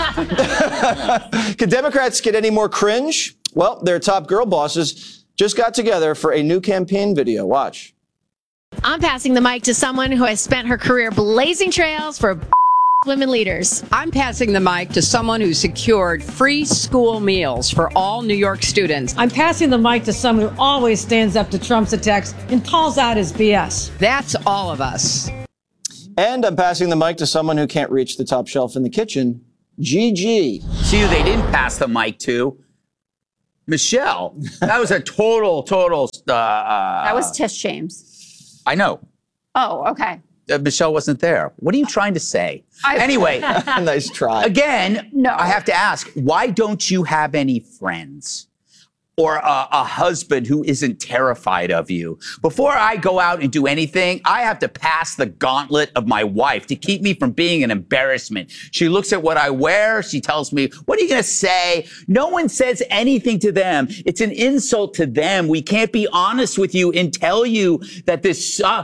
Can Democrats get any more cringe? Well, their top girl bosses just got together for a new campaign video. Watch. I'm passing the mic to someone who has spent her career blazing trails for women leaders. I'm passing the mic to someone who secured free school meals for all New York students. I'm passing the mic to someone who always stands up to Trump's attacks and calls out his BS. That's all of us. And I'm passing the mic to someone who can't reach the top shelf in the kitchen, Gigi. See who they didn't pass the mic to? Michelle. That was a total. That was Tish James. I know. Oh, okay. Michelle wasn't there. What are you trying to say? Anyway. Nice try. Again, No. I have to ask, why don't you have any friends? Or a husband who isn't terrified of you? Before I go out and do anything, I have to pass the gauntlet of my wife to keep me from being an embarrassment. She looks at what I wear. She tells me, what are you going to say? No one says anything to them. It's an insult to them. We can't be honest with you and tell you that this sucks.